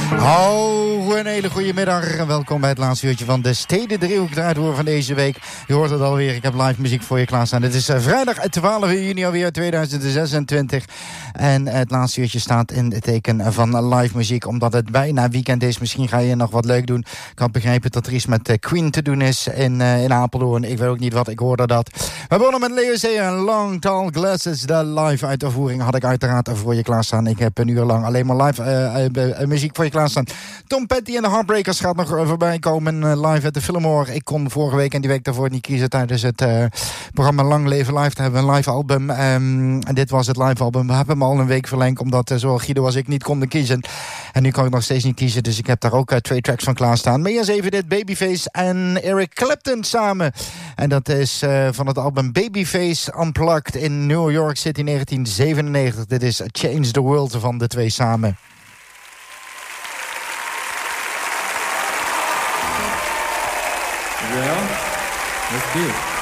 Oh, een hele goede middag en welkom bij het laatste uurtje van de Stedendriehoek draaidoor van deze week. Je hoort het alweer, ik heb live muziek voor je klaarstaan. Het is vrijdag 12 juni alweer 2026 en het laatste uurtje staat in het teken van live muziek, omdat het bijna weekend is. Misschien ga je nog wat leuk doen. Ik had begrepen dat er iets met Queen te doen is in Apeldoorn. Ik weet ook niet wat, ik hoorde dat. We begonnen met Leo Sayer en Long Tall Glasses. De live uitvoering had ik uiteraard voor je klaarstaan. Ik heb een uur lang alleen maar live muziek voor je klaarstaan. Tom Petty en de Heartbreakers gaat nog voorbij komen live at de Fillmore. Ik kon vorige week en die week daarvoor niet kiezen tijdens het programma Lang Leven Live. Te hebben een live album. En dit was het live album. We hebben hem al een week verlengd, omdat zowel Guido als ik niet konden kiezen. En nu kan ik nog steeds niet kiezen, dus ik heb daar ook 2 tracks van klaarstaan. Maar eerst even dit, Babyface en Eric Clapton samen. En dat is van het album Babyface Unplugged in New York City 1997. Dit is Change the World van de twee samen. Well, let's do it.